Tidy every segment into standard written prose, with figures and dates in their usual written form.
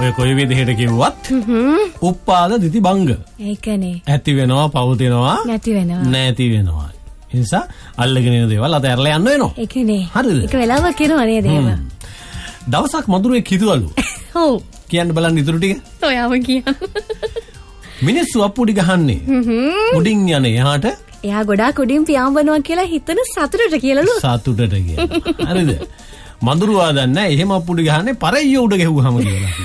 ඔය කොයි විදිහට කිව්වත් උප්පාද දිති බංග. ඒකනේ. ඇති වෙනවා, පවතිනවා, නැති වෙනවා. ඒ නිසා අල්ලගෙන ඉන්න දේවල් අතහැරලා යන්න වෙනවා. ඒකනේ. හරිද? ඒක වෙලාවක් කියනවා නේද එහෙම. දවසක් මధుරේ කිදුවලු. ඔව්. කියන්න බලන්න ඉතුරු ටික. ඔයාම කියන්න. මිනිස්සු අප්පුඩි ගහන්නේ. උඩින් යන එහාට. එයා ගොඩාක් උඩින් පියාඹනවා කියලා හිතන සතුටට කියලාලු. සතුටට කියලා. හරිද? මඳුරුවා දන්නේ එහෙම අප්පුඩි ගහන්නේ පරෙයිය උඩ ගැහුවාම කියලා.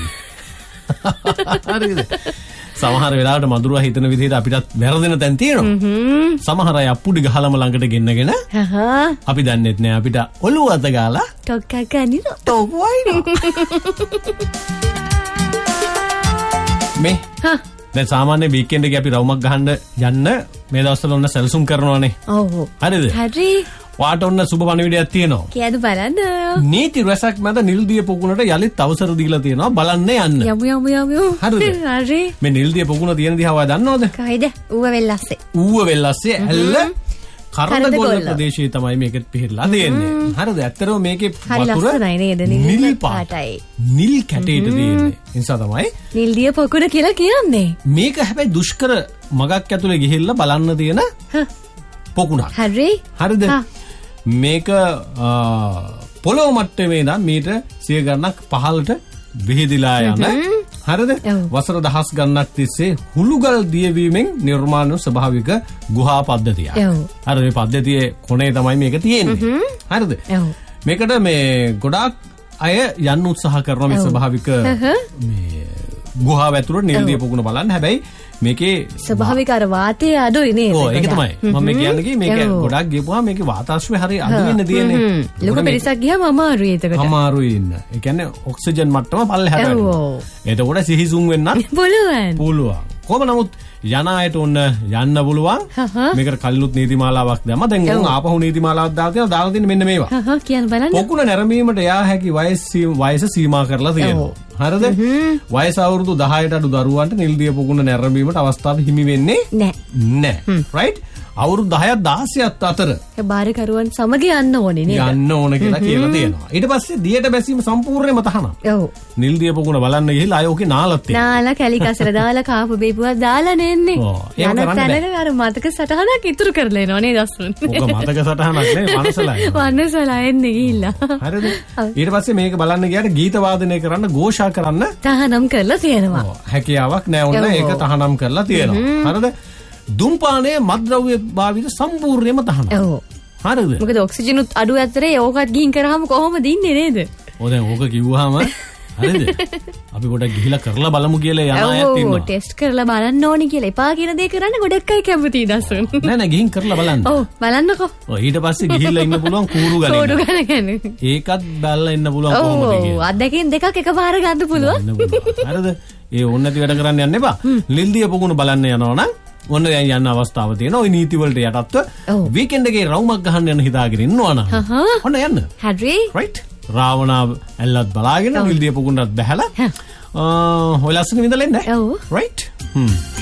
හරිද? සමහර වෙලාවට මඳුරුවා හිතන විදිහට අපිටත් වැරදෙන තැන් තියෙනවා. සමහර අය අප්පුඩි ගහලම ළඟට ගෙන්නගෙන අපි දන්නෙත් නෑ අපිට ඔළුව අත ගාලා ටොක්කක් ගන්නවා. ටොක් වයින්නවා. මේ දැන් සාමාන්‍ය වීකෙන්ඩ් එකේ අපි රවුමක් ගහන්න යන්න මේ දවස්වල ඔන්න සැලසුම් කරනවානේ. ඔව්. හරිද? හරි. වාට ඔන්න සුබ පණිවිඩයක් තියෙනවා. කියද බලන්න. නීති රැසක් මැද නිල්දිය පොකුණට යලිත් අවසර දීලා තියෙනවා බලන්න යන්න. යමු. හරිද? හරි. මේ නිල්දිය පොකුණ තියෙන දිහා ඔයා දන්නවද? කයිද? ඌව වෙල්ලස්සේ. ඌව වෙල්ලස්සේ ඇල්ල කරදගොල්ල ප්‍රදේශයේ තමයි මේකත් පිහිටලා තියෙන්නේ. හරිද? ඇත්තටම මේකේ වතුර නිල් පාටයි. නිල් කැටේට තියෙන්නේ. ඒ නිසා තමයි නිල්දිය පොකුණ කියලා කියන්නේ. මේක හැබැයි දුෂ්කර මගක් ඇතුලේ ගිහිල්ලා බලන්න තියෙන පොකුණක්. හරි. හරිද? මේක පොළොව මට්ටමේ ඉඳන් මීටර 100 ගණනක් පහළට විහිදිලා යන හරිද? වසර දහස් ගණනක් තිස්සේ හුළුගල් දියවීමෙන් නිර්මාණ ස්වභාවික ගුහා පද්ධතියක්. හරිද? මේ පද්ධතියේ කොනේ තමයි මේක තියෙන්නේ. හරිද? මේකට මේ ගොඩාක් අය යන්න උත්සාහ කරනවා මේ ස්වභාවික මේ ගුහාව ඇතුළට නිල්දිය පොකුණ බලන්න. හැබැයි මේකේ ස්වභාවික අර වාතය අඩුයි නේද? ඔව් ඒක තමයි. මම කියන්නේ මේක ගොඩක් ගියපුවා මේකේ වාතාශ්‍රය හරි අඩු වෙන්න තියෙන්නේ. ලොකු පිරිසක් ගියාම අමාරුයි එතකොට. අමාරුයි ඉන්න. ඒ කියන්නේ ඔක්සිජන් මට්ටම පල්ලෙහාට යනවා. එතකොට සිහිසුන් වෙන්නත් පුළුවන්. කොහොම නමුත් යන අයට ඔන්න යන්න පුළුවන්. මේකට කලිනුත් නීතිමාලාවක් දැම්ම. දැන් උන් ආපහු නීතිමාලාවක් දාලා තියෙන මෙන්න මේවා. කියන්න බලන්න. පොකුණ නැරඹීමට යා හැකි වයස සීමා කරලා තියෙනවා. හරිද? වයස අවුරුදු 10ට අඩු දරුවන්ට නිල්දිය පොකුණ නැරඹීමට අවස්ථාව හිමි වෙන්නේ නැහැ. රයිට්? අවුරුදු 10ක් 16ක් අතර බාරකරුවන් සමග යන්න ඕනේ නේද? යන්න ඕන කියලා කියලා තියෙනවා. ඊට පස්සේ දියට බැසීම සම්පූර්ණයෙන්ම තහනම්. ඔව්. නිල්දිය පොකුණ බලන්න ගිහිල්ලා අය ඔකේ නාලත් තියෙනවා. නාලා කැලි කසර දාලා කාපු බේපුවා දාලා නෙන්නේ. යන තැනක අර මතක සටහනක් ඉතුරු කරලා එනවා නේද අස්රුන්? ඔක මතක සටහනක් නෙවෙයි මනසලයි. මනසලා එන්නේ ගිහිල්ලා. හරිද? ඊට පස්සේ මේක බලන්න ගියාට ගීත වාදනය කරන්න ഘോഷා කරන්න තහනම් කරලා තියෙනවා. හැකියාවක් නැහැ ඔන්න ඒක තහනම් කරලා තියෙනවා. හරිද? දුම්පානයේ මත්ද්‍රව්‍ය භාවිත සම්පූර්ණයෙන්ම තහනම්. ඔව්. හරිද? මොකද ඔක්සිජන් අඩු ඇතරේ ඕකත් ගිහින් කරාම කොහොමද ඉන්නේ නේද? ඔය දැන් ඕක කිව්වහම හරිද? අපි පොඩක් ගිහිලා කරලා බලමු කියලා යන අයත් ඉන්නවා. ඔව් ටෙස්ට් කරලා බලන්න ඕනි කියලා. එපා කියන දේ කරන්න ගොඩක් අය කැමතියි දසුන්. නෑ ගිහින් කරලා බලන්න. ඔව් බලන්නකෝ. ඔය ඊට පස්සේ ගිහිල්ලා ඉන්න පුළුවන් කූරු ගණන්. ඒකත් බලලා ඉන්න පුළුවන් කොහොමද කියලා. ඔව් අත්දැකීම් දෙකක් එකපාර ගන්න පුළුවන්. හරිද? ඒ ඕන නැති වැඩ කරන්න යන්න එපා. නිල්දිය පොකුණ බලන්න යනවා නම් ඔන්න දැන් යන්න අවස්ථාව තියෙනවා. ওই නීති වලට යටත්ව වීකෙන්ඩ් එකේ රවුමක් ගහන්න යන හිතාගෙන ඉන්නවා නම් ඔන්න යන්න. හරි. රයිට්. රාවණා ඇල්ලත් බලාගෙන නිල්දිය පොකුණත් බැහැලා ඔය ලස්සන විඳලා ඉන්න. රයිට්.